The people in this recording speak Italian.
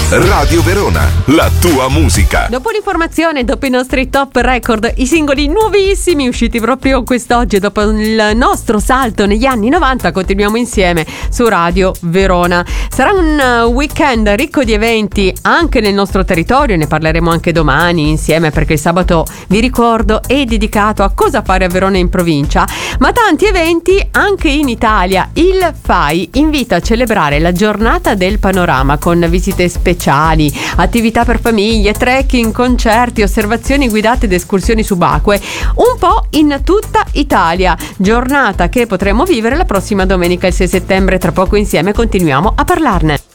Radio Verona, la tua musica. Dopo l'informazione, dopo i nostri top record, i singoli nuovissimi usciti proprio quest'oggi, dopo il nostro salto negli anni 90, continuiamo insieme su Radio Verona. Sarà un weekend ricco di eventi anche nel nostro territorio, ne parleremo anche domani insieme, perché il sabato, vi ricordo, è dedicato a cosa fare a Verona in provincia, ma tanti eventi anche in Italia. Il FAI invita a celebrare la giornata del panorama con visite speciali, attività per famiglie, trekking, concerti, osservazioni guidate ed escursioni subacquee, un po' in tutta Italia. Giornata che potremo vivere la prossima domenica, il 6 settembre. Tra poco insieme continuiamo a parlarne.